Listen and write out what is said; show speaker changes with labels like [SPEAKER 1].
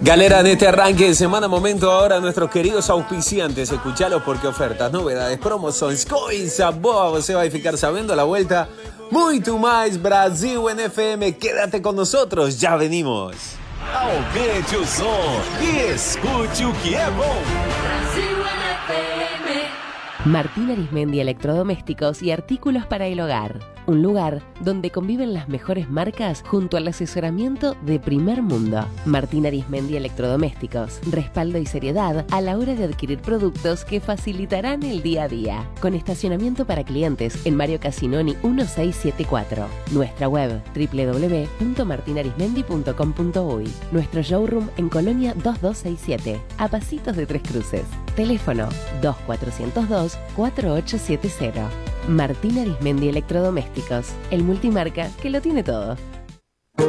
[SPEAKER 1] Galera, en este arranque de semana, momento ahora, nuestros queridos auspiciantes, escuchalos porque ofertas, novedades, promoções, coisa boa, você vai ficar sabendo a la vuelta. Muito mais Brasil en FM, quédate con nosotros, ya venimos.
[SPEAKER 2] Aumente o som e escute o que é bom.
[SPEAKER 3] Brasil FM.
[SPEAKER 4] Martín Arismendi Electrodomésticos y Artículos para el Hogar. Un lugar donde conviven las mejores marcas junto al asesoramiento de primer mundo. Martín Arismendi Electrodomésticos. Respaldo y seriedad a la hora de adquirir productos que facilitarán el día a día. Con estacionamiento para clientes en Mario Casinoni 1674. Nuestra web www.martinarismendi.com.uy. Nuestro showroom en Colonia 2267, a pasitos de Tres Cruces. Teléfono 2402-4870. Martín Arismendi Electrodomésticos, el multimarca que lo tiene todo.